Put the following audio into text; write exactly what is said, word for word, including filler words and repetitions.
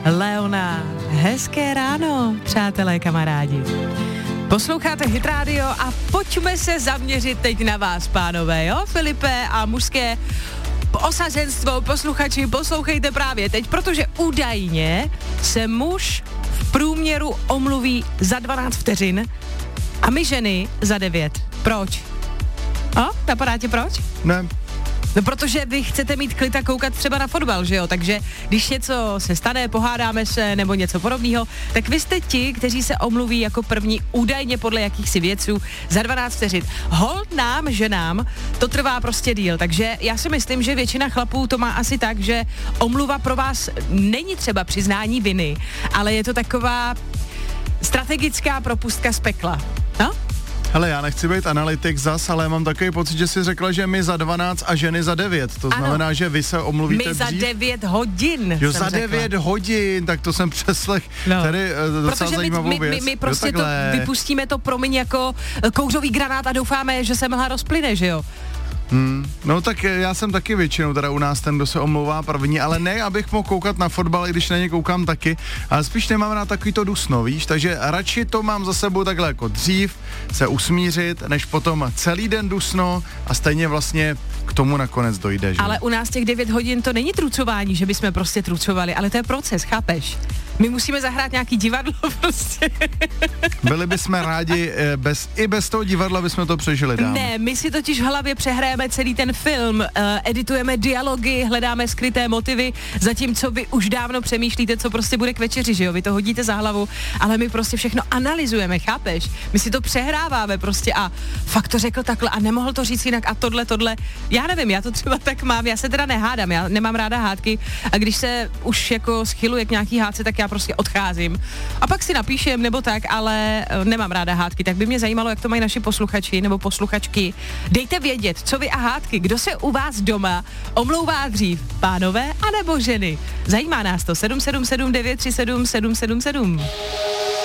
Leona. Hezké ráno, přátelé, kamarádi. Posloucháte Hit Radio a pojďme se zaměřit teď na vás, pánové, jo? Filipe a mužské osazenstvo, posluchači, poslouchejte právě teď, protože údajně se muž v průměru omluví za dvanáct vteřin a my ženy za devět. Proč? O, napadá tě proč? Ne. No protože vy chcete mít klid a koukat třeba na fotbal, že jo? Takže když něco se stane, pohádáme se nebo něco podobného, tak vy jste ti, kteří se omluví jako první údajně podle jakýchsi věců za dvanáct vteřin. Hold nám, ženám, to trvá prostě díl, takže já si myslím, že většina chlapů to má asi tak, že omluva pro vás není třeba přiznání viny, ale je to taková strategická propustka z pekla. No? Hele, já nechci být analytik zas, ale mám takový pocit, že jsi řekla, že my za dvanáct a ženy za devět. To ano. Znamená, že vy se omluvíte My dřív. za devět hodin. Jo, za devět hodin, tak to jsem přeslech. No. Tady uh, docela Protože zajímavou my, my, věc. my, my prostě jo, to vypustíme to promiň jako kouřový granát a doufáme, že se mlha rozplyne, že jo? Hmm, no tak já jsem taky většinou teda u nás ten, kdo se omlouvá první, ale ne, abych mohl koukat na fotbal, i když na ně koukám taky, ale spíš nemám na takový to dusno, víš, takže radši to mám za sebou takhle jako dřív, se usmířit, než potom celý den dusno a stejně vlastně k tomu nakonec dojde, že? Ale u nás těch devět hodin to není trucování, že bychom prostě trucovali, ale to je proces, chápeš? My musíme zahrát nějaký divadlo prostě. Byli bychom rádi, bez, i bez toho divadla bychom to přežili dám. Ne, my si totiž v hlavě přehrajeme celý ten film, uh, editujeme dialogy, hledáme skryté motivy, zatímco vy už dávno přemýšlíte, co prostě bude k večeři, že jo? Vy to hodíte za hlavu, ale my prostě všechno analyzujeme, chápeš? My si to přehráváme prostě a fakt to řekl takhle a nemohl to říct jinak a tohle, tohle. Já nevím, já to třeba tak mám, já se teda nehádám, já nemám ráda hádky a když se už jako schyluje k nějaký hádce, tak já prostě odcházím. A pak si napíšem nebo tak, ale nemám ráda hádky, tak by mě zajímalo, jak to mají naši posluchači nebo posluchačky. Dejte vědět, co vy a hádky, kdo se u vás doma omlouvá dřív, pánové anebo ženy. Zajímá nás to. sedm sedm sedm devět tři sedm sedm sedm sedm.